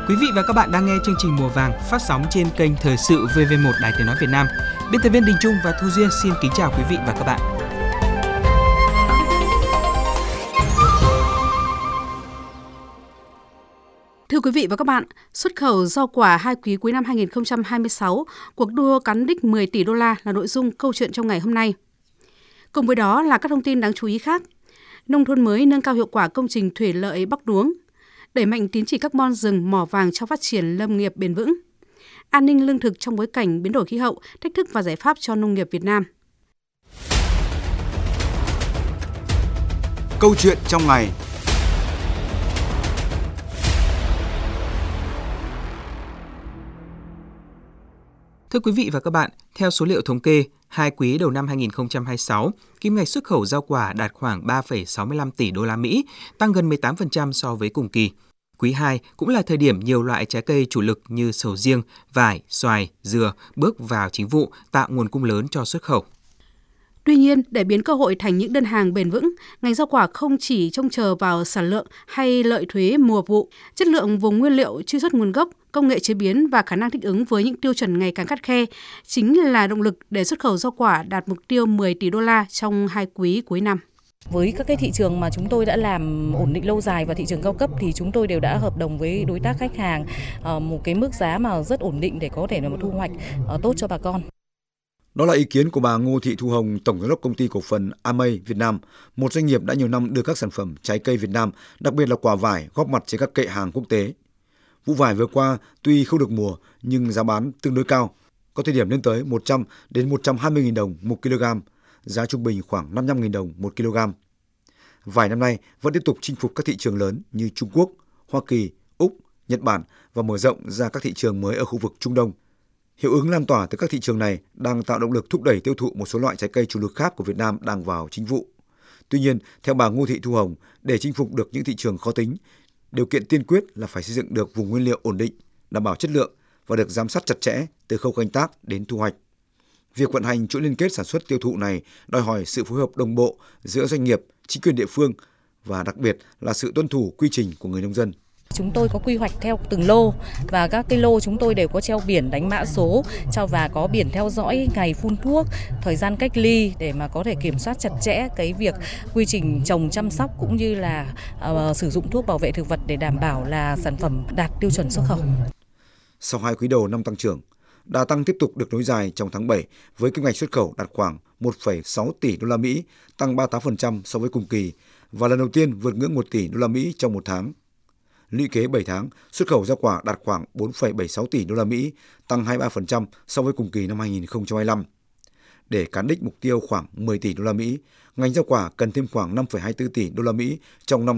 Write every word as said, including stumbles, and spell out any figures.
Quý vị và các bạn đang nghe chương trình Mùa Vàng phát sóng trên kênh Thời sự vê vê một Đài Tiếng nói Việt Nam. Biên tập viên Đình Trung và Thu Duyên xin kính chào quý vị và các bạn. Thưa quý vị và các bạn, xuất khẩu rau quả hai quý cuối năm hai không hai sáu, cuộc đua cán đích mười tỷ đô la là nội dung câu chuyện trong ngày hôm nay. Cùng với đó là các thông tin đáng chú ý khác. Nông thôn mới nâng cao hiệu quả công trình thủy lợi Bắc Đuống, đẩy mạnh tín chỉ carbon rừng mỏ vàng trong phát triển lâm nghiệp bền vững. An ninh lương thực trong bối cảnh biến đổi khí hậu, thách thức và giải pháp cho nông nghiệp Việt Nam. Câu chuyện trong ngày. Thưa quý vị và các bạn, theo số liệu thống kê, hai quý đầu năm hai không hai sáu, kim ngạch xuất khẩu rau quả đạt khoảng ba phẩy sáu mươi lăm tỷ đô la Mỹ, tăng gần mười tám phần trăm so với cùng kỳ. Quý hai cũng là thời điểm nhiều loại trái cây chủ lực như sầu riêng, vải, xoài, dừa bước vào chính vụ, tạo nguồn cung lớn cho xuất khẩu. Tuy nhiên, để biến cơ hội thành những đơn hàng bền vững, ngành rau quả không chỉ trông chờ vào sản lượng hay lợi thuế mùa vụ, chất lượng vùng nguyên liệu, truy xuất nguồn gốc, công nghệ chế biến và khả năng thích ứng với những tiêu chuẩn ngày càng khắt khe chính là động lực để xuất khẩu rau quả đạt mục tiêu mười tỷ đô la trong hai quý cuối năm. Với các cái thị trường mà chúng tôi đã làm ổn định lâu dài và thị trường cao cấp thì chúng tôi đều đã hợp đồng với đối tác khách hàng một cái mức giá mà rất ổn định để có thể là một thu hoạch tốt cho bà con. Đó là ý kiến của bà Ngô Thị Thu Hồng, Tổng giám đốc Công ty Cổ phần a em a Việt Nam, một doanh nghiệp đã nhiều năm đưa các sản phẩm trái cây Việt Nam, đặc biệt là quả vải, góp mặt trên các kệ hàng quốc tế. Vụ vải vừa qua tuy không được mùa nhưng giá bán tương đối cao, có thời điểm lên tới một trăm đến một trăm hai mươi nghìn đồng một kg, giá trung bình khoảng năm mươi lăm nghìn đồng một kg. Vải năm nay vẫn tiếp tục chinh phục các thị trường lớn như Trung Quốc, Hoa Kỳ, Úc, Nhật Bản và mở rộng ra các thị trường mới ở khu vực Trung Đông. Hiệu ứng lan tỏa từ các thị trường này đang tạo động lực thúc đẩy tiêu thụ một số loại trái cây chủ lực khác của Việt Nam đang vào chính vụ. Tuy nhiên, theo bà Ngô Thị Thu Hồng, để chinh phục được những thị trường khó tính, điều kiện tiên quyết là phải xây dựng được vùng nguyên liệu ổn định, đảm bảo chất lượng và được giám sát chặt chẽ từ khâu canh tác đến thu hoạch. Việc vận hành chuỗi liên kết sản xuất tiêu thụ này đòi hỏi sự phối hợp đồng bộ giữa doanh nghiệp, chính quyền địa phương và đặc biệt là sự tuân thủ quy trình của người nông dân. Chúng tôi có quy hoạch theo từng lô và các cái lô chúng tôi đều có treo biển đánh mã số cho và có biển theo dõi ngày phun thuốc, thời gian cách ly để mà có thể kiểm soát chặt chẽ cái việc quy trình trồng chăm sóc cũng như là uh, sử dụng thuốc bảo vệ thực vật để đảm bảo là sản phẩm đạt tiêu chuẩn xuất khẩu. Sau hai quý đầu năm tăng trưởng, đà tăng tiếp tục được nối dài trong tháng bảy với kim ngạch xuất khẩu đạt khoảng một phẩy sáu tỷ đô la Mỹ, tăng ba mươi tám phần trăm so với cùng kỳ và lần đầu tiên vượt ngưỡng một tỷ đô la Mỹ trong một tháng. Lũy kế bảy tháng, xuất khẩu rau quả đạt khoảng bốn phẩy bảy mươi sáu tỷ đô la Mỹ, tăng hai mươi ba phần trăm so với cùng kỳ năm hai không hai lăm. Để cán đích mục tiêu khoảng mười tỷ đô la Mỹ, ngành rau quả cần thêm khoảng năm phẩy hai mươi tư tỷ đô la Mỹ trong năm